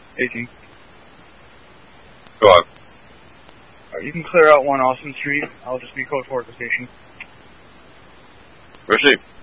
18. Go on. Alright, you can clear out 1 Austin Street. I'll just be code 4 at the station. Received.